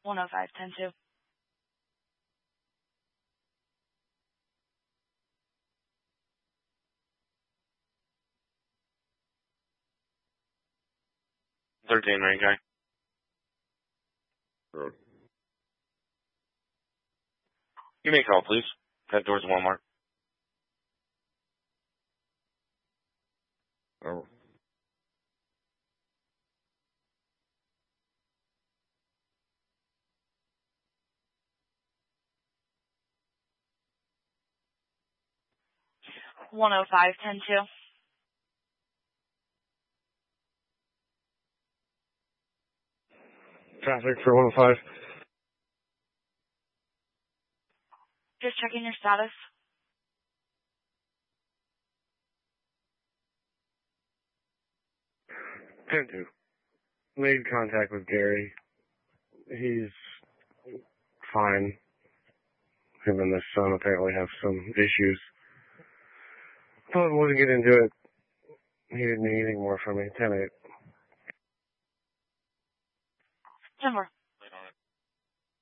105-10-2. Range guy. Give me a call, please. Head towards Walmart. Oh. $105-10-2. Traffic for 105. Just checking your status. 10-2. Made contact with Gary. He's fine. Him and his son apparently have some issues. But wasn't get into it. He didn't need anything more from me. 10-8. 10-4.